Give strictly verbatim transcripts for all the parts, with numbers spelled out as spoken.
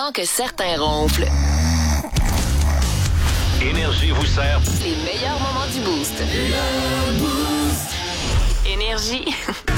temps que certains ronflent. Énergie vous sert Les meilleurs moments du Boost. Énergie.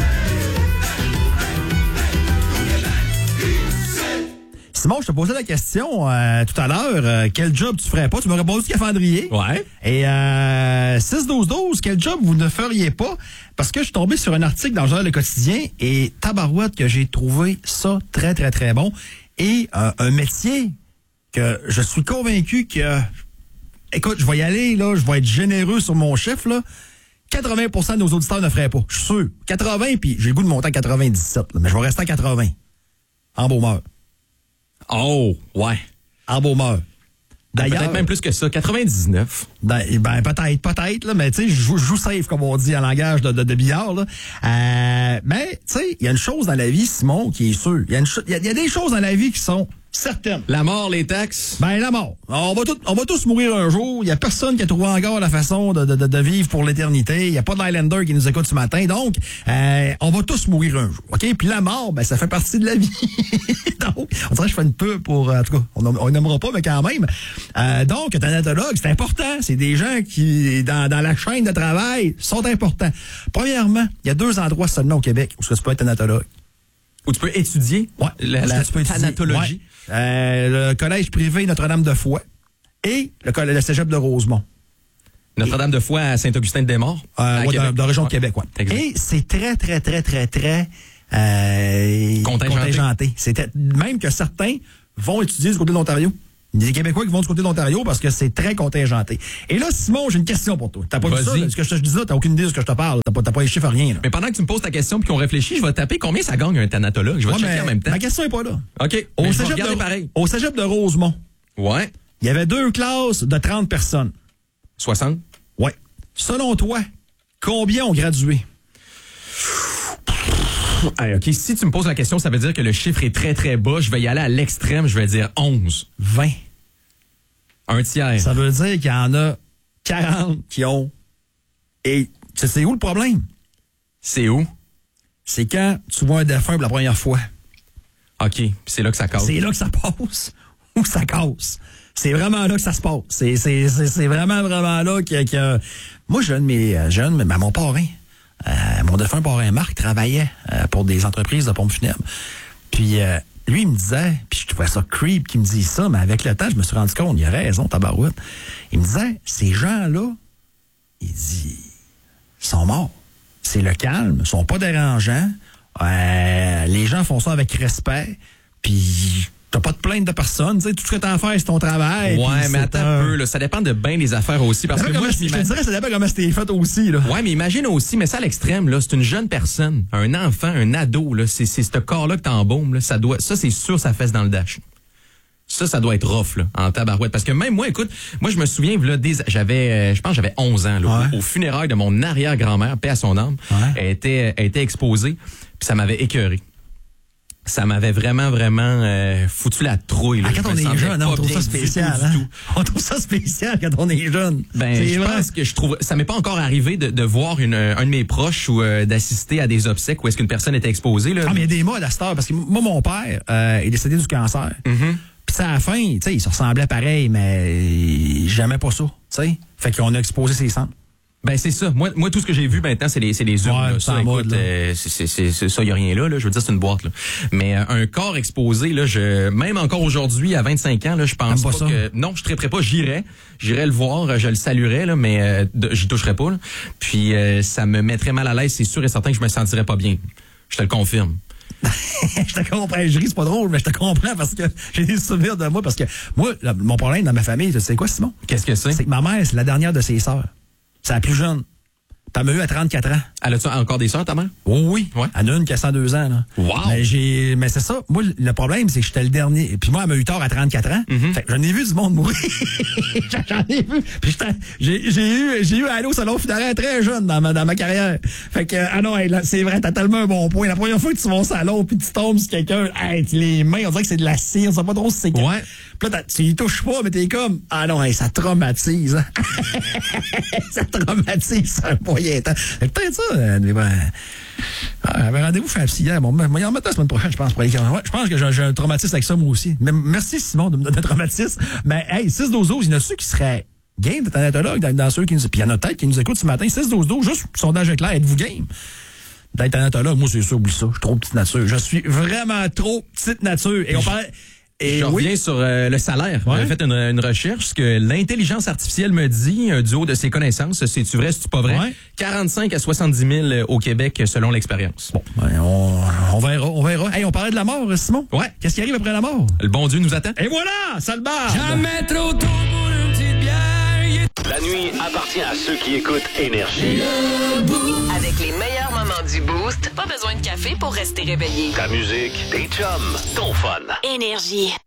Simon, je te posais la question euh, tout à l'heure, euh, quel job tu ferais pas? Tu m'as répondu scaphandrier. Ouais. Et euh, six douze douze, quel job vous ne feriez pas? Parce que je suis tombé sur un article dans le journal Le Quotidien et tabarouette que j'ai trouvé ça très, très, très bon. Et euh, un métier que je suis convaincu que... Écoute, je vais y aller, là, je vais être généreux sur mon chiffre, là. quatre-vingts pour cent de nos auditeurs ne feraient pas. Je suis sûr. quatre-vingts, puis j'ai le goût de monter à quatre-vingt-dix-sept, là, mais je vais rester à quatre-vingts. Embaumeur. Oh, ouais. Embaumeur. D'ailleurs, peut-être même plus que ça, quatre-vingt-dix-neuf. Ben, ben peut-être, peut-être, là, mais tu sais, je joue, je joue safe, comme on dit en langage de, de, de billard, là. Euh, mais, tu sais, il y a une chose dans la vie, Simon, qui est sûre. Il y, a une cho- y, a, y a des choses dans la vie qui sont certaines. La mort, les taxes. Ben, la mort. On va, tout, on va tous mourir un jour. Il y a personne qui a trouvé encore la façon de, de, de, de vivre pour l'éternité. Il y a pas d'Highlander qui nous écoute ce matin. Donc, euh, on va tous mourir un jour. OK? Puis la mort, ben, ça fait partie de la vie. Donc, on dirait que je fais une pub pour, en tout cas, on, on nommera pas, mais quand même. Euh, donc, un thanatologue, c'est important. C'est des gens qui, dans, dans la chaîne de travail, sont importants. Premièrement, il y a deux endroits seulement au Québec où tu peux être thanatologue. Où tu peux étudier Ouais, la, parce la que tu peux étudier. thanatologie. Ouais. Euh, le collège privé Notre-Dame-de-Foix et le, collège, le cégep de Rosemont. Notre-Dame-de-Foix à Saint-Augustin-de-Desmaures. Euh, ouais, de, de région de Québec, ouais. Exact. Et c'est très, très, très, très, très euh, Contingenté. contingenté. C'est même que certains vont étudier du côté de l'Ontario. Il y a des Québécois qui vont du côté de l'Ontario parce que c'est très contingenté. Et là, Simon, j'ai une question pour toi. T'as pas vu ça? Là, ce que je te dis là, t'as aucune idée de ce que je te parle. T'as pas, t'as pas les chiffres à rien. Là. Mais pendant que tu me poses ta question puis qu'on réfléchit, je vais taper combien ça gagne un thanatologue. Je vais Ouais, checker mais en même temps. ma question est pas là. OK. Au Mais je vais cégep, regarder de, pareil. au cégep de Rosemont, Ouais. il y avait deux classes de trente personnes. soixante. Ouais. Selon toi, combien ont gradué? Hey, OK. Si tu me poses la question, ça veut dire que le chiffre est très, très bas. Je vais y aller à l'extrême. Je vais dire onze. vingt. Un tiers. Ça veut dire qu'il y en a quarante qui ont... Et tu sais où le problème? C'est où? C'est quand tu vois un défunt pour la première fois. OK. Puis c'est là que ça casse. C'est là que ça passe ou ça casse. C'est vraiment là que ça se passe. C'est, c'est, c'est, c'est vraiment, vraiment là que... que... Moi, j'ai un de mes... J'ai un de mes ben, mon parrain, euh, mon défunt parrain Marc travaillait euh, pour des entreprises de pompes funèbres. Puis... Euh, lui, il me disait, puis je trouvais ça creep qu'il me dise ça, mais avec le temps, je me suis rendu compte, il a raison, tabarouette. Il me disait, ces gens-là, il dit, ils sont morts. C'est le calme, ils sont pas dérangeants. Euh, les gens font ça avec respect, puis t'as pas de plainte de personne. Tu sais, tout ce que t'as à faire, c'est ton travail. Ouais, mais attends un peu, là, ça dépend de bien des affaires aussi. Parce que moi, je je te m'imagine. dirais, ça dépend comment c'était fait aussi. Là. Ouais, mais imagine aussi, mais ça à l'extrême, là, c'est une jeune personne, un enfant, un ado, là, c'est, c'est ce corps-là que t'embaumes, là, ça doit, ça, c'est sûr, ça fesse dans le dash. Ça, ça doit être rough, là, en tabarouette. Parce que même moi, écoute, moi, je me souviens, là, des, j'avais, euh, je pense, que j'avais onze ans, là, Ouais. au, au funérailles de mon arrière-grand-mère, paix à son âme, Ouais. elle était, elle était exposée, puis ça m'avait écœuré. Ça m'avait vraiment, vraiment euh, foutu la trouille. Là. Ah, quand Je me on est sentais jeune, hein, pas on trouve bien ça du spécial. tout, du Hein? tout. On trouve ça spécial quand on est jeune. Ben, C'est je vrai. pense que je trouve, ça m'est pas encore arrivé de, de voir une, un de mes proches ou euh, d'assister à des obsèques où est-ce qu'une personne était exposée. Là. Ah, mais il y a des modes à cette heure, parce que moi, mon père euh, est décédé du cancer. Mm-hmm. Puis ça, à la fin, tu sais, il se ressemblait pareil, mais j'aimais pas ça, tu sais. Fait qu'on a exposé ses cendres. Ben c'est ça. Moi, moi tout ce que j'ai vu maintenant, c'est les, c'est les urnes. Ouais, là. c'est Ça, en mode, écoute, là. euh, c'est, c'est, c'est, c'est ça, y a rien là, là. Je veux dire, c'est une boîte. Là. Mais euh, un corps exposé, là, je, même encore aujourd'hui, à vingt-cinq ans, là, je pense T'aimes pas, pas ça? que, non, je triperais pas. J'irais, j'irais le voir, je le saluerais, là, mais euh, de- j'y toucherais pas. Là. Puis euh, ça me mettrait mal à l'aise. C'est sûr et certain que je me sentirais pas bien. Je te le confirme. Je te comprends, je ris, c'est pas drôle, mais je te comprends parce que j'ai des souvenirs de moi. Parce que moi, là, mon problème dans ma famille, tu sais quoi, Simon? Qu'est-ce que c'est? C'est que ma mère, c'est la dernière de ses sœurs. C'est la plus jeune. T'en as eu à trente-quatre ans. Elle a-tu encore des sœurs, ta mère? Oh oui. Ouais. Elle en a une qui a cent deux ans. Là. Wow. Mais, j'ai, mais c'est ça. Moi, le problème, c'est que j'étais le dernier. Et puis moi, elle m'a eu tort à trente-quatre ans. Mm-hmm. Fait que j'en ai vu du monde mourir. J'en ai vu. Puis j'étais- j'ai, j'ai eu, j'ai eu à aller au salon funéraire très jeune dans ma, dans ma carrière. Fait que, ah non, hey, là, c'est vrai, t'as tellement un bon point. La première fois que tu vas au salon puis tu tombes sur quelqu'un, hey, les mains, on dirait que c'est de la cire. On sait pas trop si c'est que- Ouais. Puis là, tu y touches pas, mais t'es comme, ah non, hey, ça traumatise. Hein. Ça traumatise, c'est un point. il est temps. C'est peut-être ça. Euh, mais ben, ah, j'avais rendez-vous fait un psy hier. Bon, moi, il en met la semaine prochaine, je pense. Pour aller... ouais, je pense que j'ai, j'ai un traumatisme avec ça, moi aussi. Mais merci, Simon, de me donner un traumatisme. Mais, hey, six douze douze, il y en a ceux qui seraient game d'être thanatologue dans, dans ceux qui nous... Puis il y en a peut-être qui nous écoutent ce matin. six douze douze, juste sondage éclair, êtes-vous game d'être thanatologue? Moi, c'est ça, oublie ça. Je suis trop petite nature. Je suis vraiment trop petite nature. Et on parlait... Et je oui. reviens sur euh, le salaire. Ouais. J'ai fait une, une recherche. Ce que l'intelligence artificielle me dit, euh, du haut de ses connaissances, c'est-tu vrai, c'est-tu pas vrai? Ouais. quarante-cinq à soixante-dix mille au Québec, selon l'expérience. Bon, ouais, on, on verra, on verra. Hey, on parlait de la mort, Simon. Ouais. Qu'est-ce qui arrive après la mort? Le bon Dieu nous attend. Et voilà, ça le barre. Jamais trop tôt pour une petite bière. La nuit appartient à ceux qui écoutent Énergie. Avec les meilleurs moments du Boost, pas besoin de café pour rester réveillé. Ta musique, tes chums, ton fun. Énergie.